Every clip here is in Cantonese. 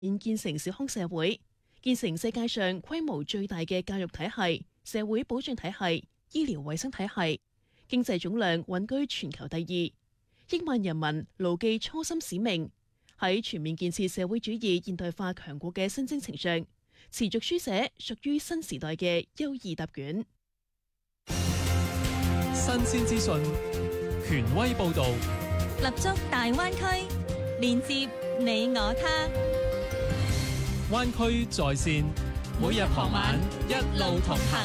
現建成小康社會，建成世界上規模最大嘅教育體系、社會保障體系、醫療衛生體系，經濟總量穩居全球第2。億萬人民牢記初心使命，喺全面建設社會主義現代化強國嘅新征程上，持續書寫屬於新時代嘅優異答卷。 新鮮資訊，權威報導， 立足大灣區，連接你我他。 灣區在線，每日傍晚一路同行。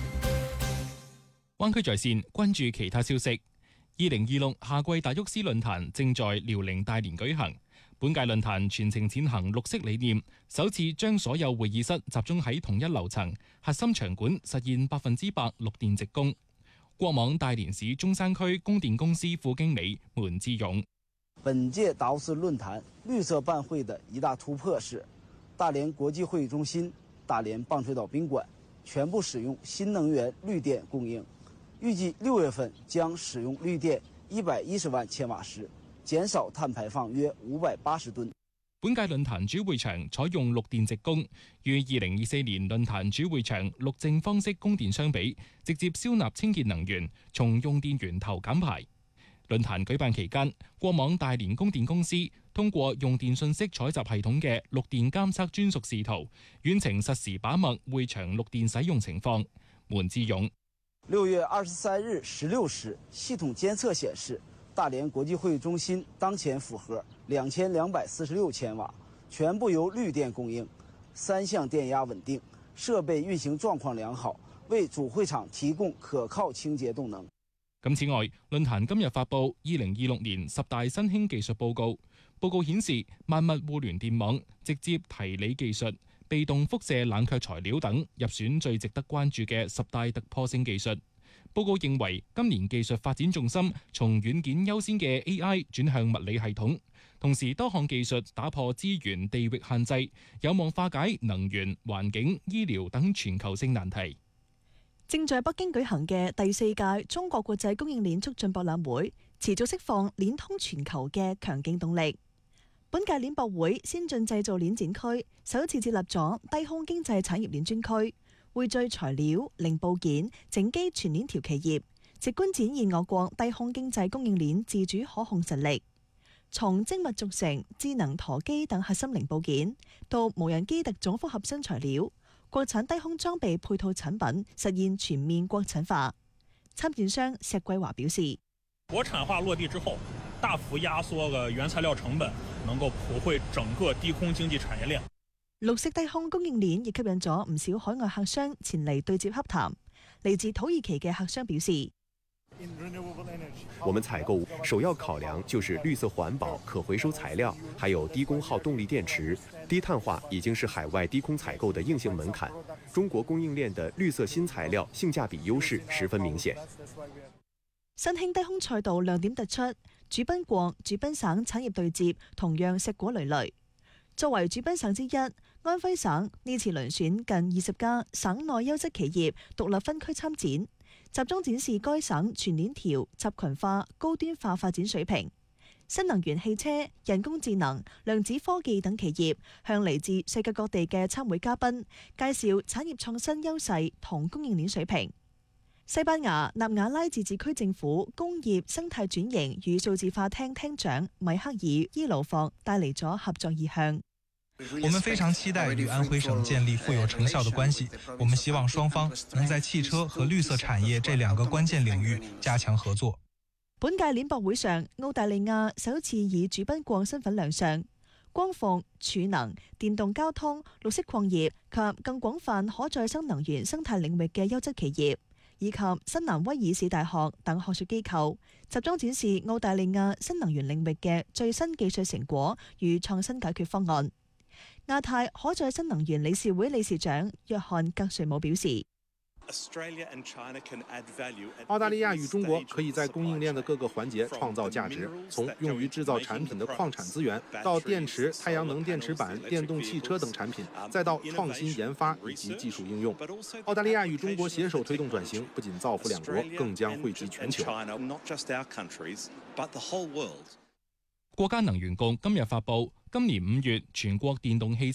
灣區在線，關注其他消息。2026夏季達沃斯論壇正在遼寧大連舉行。本屆論壇全程踐行綠色理念，首次將所有會議室集中喺同一樓層，核心場館實現100%綠電直供。國網大連市中山區供電公司副經理門志勇： 本屆達沃斯論壇綠色辦會的一大突破是，大連國際會議中心、大連棒槌島賓館全部使用新能源綠電供應，預計6月份將使用綠電110萬千瓦時，減少碳排放約580噸。 本屆論壇主會場採用綠電直供，與2024年論壇主會場綠淨方式供電相比，直接燒納清潔能源，從用電源頭減排。論壇舉辦期間，國網大連供電公司通過用電信息採集系統嘅綠電監測專屬視圖，遠程實時把脈會場綠電使用情況。門志勇 ：6月23日16時，系統監測顯示，大連國際會議中心當前負荷2246千瓦，全部由綠電供應，3項電壓穩定，設備運行狀況良好，為主會場提供可靠清潔動能。 此外，論壇今日發布2026年10大新興技術報告，報告顯示萬物互聯電網、直接提理技術、被動輻射冷卻材料等入選最值得關注嘅10大突破性技術。報告認為，今年技術發展重心從軟件優先嘅 AI 轉向物理系統，同時多項技術打破資源地域限制，有望化解能源、環境、醫療等全球性難題。 正在北京舉行嘅第4屆中國國際供應鏈促進博覽會，持續釋放鏈通全球嘅強勁動力。本屆鏈博會先進製造鏈展區首次設立咗低空經濟產業鏈專區，匯聚材料、零部件、整機全鏈條企業，直觀展現我國低空經濟供應鏈自主可控實力。從精密軸承、智能舵機等核心零部件，到無人機特種複合新材料，國產低空裝備配套產品實現全面國產化。參展商石桂華表示： 國產化落地之後，大幅壓縮個原材料成本，能夠普惠整個低空經濟產業鏈。 綠色低空供應鏈亦吸引咗唔少海外客商前嚟對接洽談。嚟自土耳其嘅客商表示： 我們採購首要考量就是綠色環保、可回收材料，還有低功耗動力電池。低碳化已經是海外低空採購的硬性門檻。中國供應鏈的綠色新材料性價比優勢十分明顯。 新興低空賽道亮點突出，主賓國、主賓省產業對接同樣碩果累累。作為主賓省之一，安徽省呢次遴選近20家省內優質企業獨立分區參展，集中展示該省全鏈條、集群化、高端化發展水平。新能源汽車、人工智能、量子科技等企業向嚟自世界各地嘅參會嘉賓介紹產業創新優勢同供應鏈水平。西班牙納瓦拉自治區政府工業生態轉型與數字化廳廳長米克爾伊魯霍帶嚟咗合作意向。 我們非常期待與安徽省建立富有成效的關係，我們希望雙方能在汽車和綠色產業這2個關鍵領域加強合作。 本屆鏈博會上，澳大利亞首次以主賓國身份亮相，光伏、儲能、電動交通、綠色礦業及更廣泛可再生能源生態領域嘅優質企業，以及新南威爾士大學等學術機構，集中展示澳大利亞新能源領域嘅最新技術成果與創新解決方案。亞太可再生能源理事會理事長約翰格瑞姆表示： 澳大利亞與中國可以在供應鏈的各個環節創造價值，從用於製造產品的礦產資源，到電池、太陽能電池板、電動汽車等產品，再到創新研發以及技術應用。澳大利亞與中國攜手推動轉型，不僅造福兩國，更將惠及全球。 國家能源局今日發布，今年5月全國電動汽